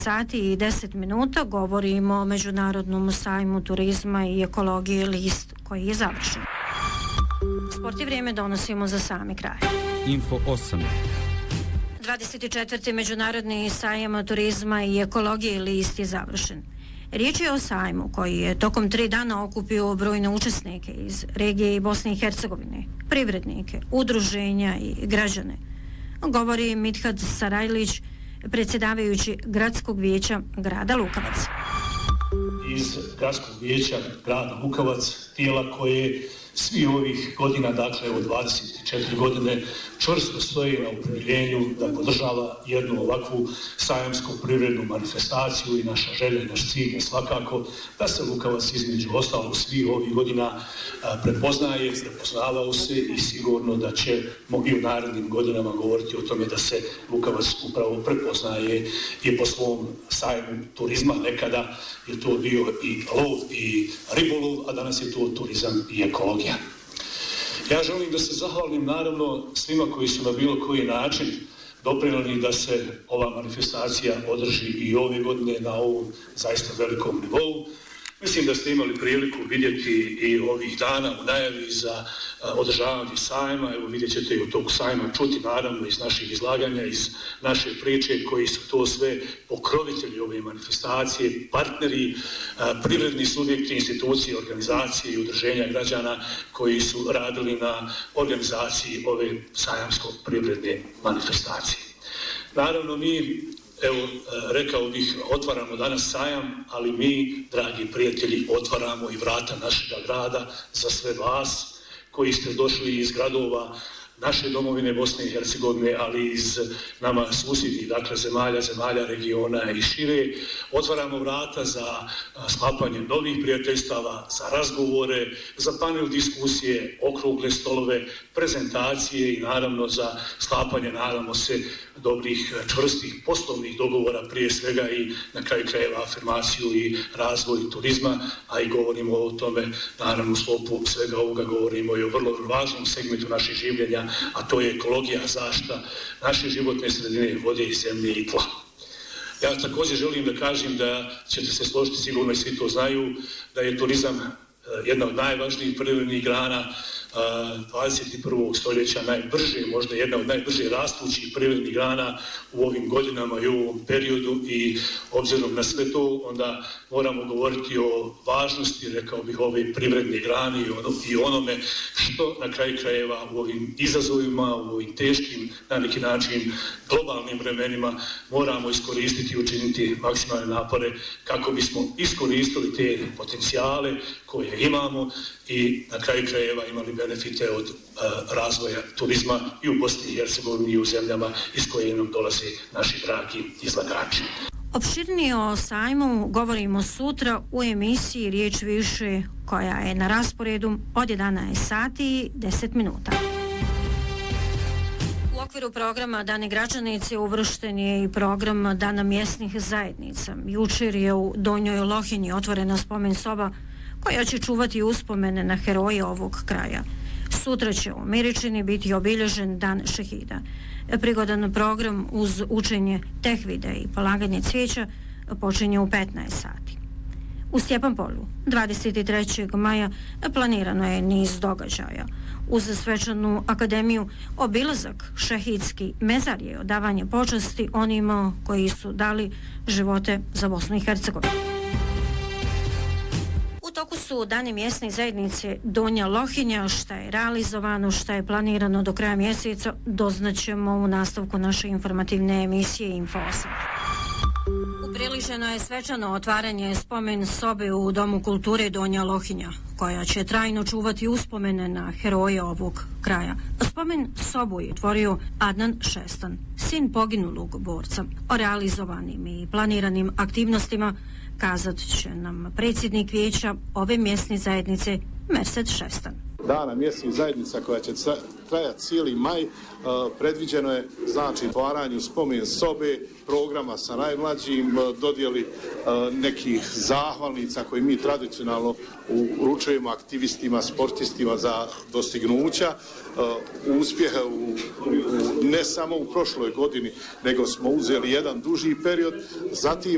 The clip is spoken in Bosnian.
Sati i 10 minuta govorimo o Međunarodnom sajmu turizma i ekologije List koji je završen. Sport i vrijeme donosimo za sami kraj. Info 8. 24. Međunarodni sajam turizma i ekologije List je završen. Riječ je o sajmu koji je tokom 3 dana okupio brojne učesnike iz regije i Bosne i Hercegovine, privrednike, udruženja i građane. Govori Mithat Sarajlić, predsjedavajući Gradskog vijeća grada Lukavac. Iz Gradskog vijeća grada Lukavac, tijela koje svi ovih godina, dakle od 24 godine, čvrsto stoji na opredjeljenju da podržava jednu ovakvu sajamsku privrednu manifestaciju i naša želja i naš cilj je svakako da se Lukavac između ostalog svih ovih godina prepoznavao se i sigurno da ćemo i u narednim godinama govoriti o tome da se Lukavac upravo prepoznaje i po svom sajmu turizma. Nekada je to bio i lov i ribolov, a danas je to turizam i ekologija. Ja želim da se zahvalim naravno svima koji su na bilo koji način doprinijeli da se ova manifestacija održi i ove godine na ovom zaista velikom nivou. Mislim da ste imali priliku vidjeti i ovih dana u najavi za održavanje sajma. Evo vidjet ćete i od tog sajma čuti naravno iz naših izlaganja, iz naše priče koji su to sve pokrovitelji ove manifestacije, partneri, privredni subjekti, institucije, organizacije i udruženja građana koji su radili na organizaciji ove sajamsko-privredne manifestacije. Naravno mi, evo, rekao bih, otvaramo danas sajam, ali mi, dragi prijatelji, otvaramo i vrata našega grada za sve vas koji ste došli iz gradova naše domovine Bosne i Hercegovine, ali iz nama susjednih, dakle zemalja regiona i šire. Otvaramo vrata za sklapanje novih prijateljstava, za razgovore, za panel diskusije, okrugle stolove, prezentacije i naravno za sklapanje, nadamo se, dobrih, čvrstih poslovnih dogovora, prije svega i na kraju krajeva afirmaciju i razvoj turizma, a i govorimo o tome, naravno u sklopu svega ovoga govorimo i o vrlo važnom segmentu naših življenja, a to je ekologija, zaštita naše životne sredine, vode i zemlje i tla. Ja također želim da kažem da ćete se složiti, sigurno i svi to znaju, da je turizam jedna od najvažnijih privrednih grana 21. stoljeća, najbrže, možda jedna od najbrže rastućih privrednih grana u ovim godinama i u ovom periodu, i obzirom na sve to onda moramo govoriti o važnosti, rekao bih, ove privredne grane i onome što na kraju krajeva u ovim izazovima, u ovim teškim, na neki način globalnim vremenima moramo iskoristiti i učiniti maksimalne napore kako bismo iskoristili te potencijale koje imamo i na kraju krajeva imali benefite od razvoja turizma i u Bosni i Hercegovini i u zemljama iz koje nam dolaze naši dragi izlagači. Opširnije o sajmu govorimo sutra u emisiji Riječ više, koja je na rasporedu od 11 sati i 10 minuta. U okviru programa Dani građanice uvršten je i program Dana mjesnih zajednica. Jučer je u Donjoj Lohinji otvorena spomen soba koja će čuvati uspomene na heroje ovog kraja. Sutra će u Miričini biti obilježen Dan šehida. Prigodan program uz učenje tehvide i polaganje cvijeća počinje u 15 sati. U Stjepanpolju 23. maja planirano je niz događaja. Uz svečanu akademiju, obilazak šehidski mezar je odavanje počasti onima koji su dali živote za Bosnu i Hercegovinu. U toku su Dani mjesne zajednice Donja Lohinja. Šta je realizovano, šta je planirano do kraja mjeseca, doznaćemo u nastavku naše informativne emisije Info 8. Upriličeno je svečano otvaranje spomen sobe u Domu kulture Donja Lohinja, koja će trajno čuvati uspomene na heroje ovog kraja. Spomen sobu je otvorio Adnan Šestan, sin poginulog borca. O realizovanim i planiranim aktivnostima kazat će nam predsjednik vijeća ove mjesne zajednice Mersed Šestan. Dana mjesnih zajednica koja će trajati cijeli maj, predviđeno je znači otvaranju spomen sobe, programa sa najmlađim, dodjeli nekih zahvalnica koje mi tradicionalno uručujemo aktivistima, sportistima za dostignuća, uspjeha ne samo u prošloj godini, nego smo uzeli jedan duži period, zatim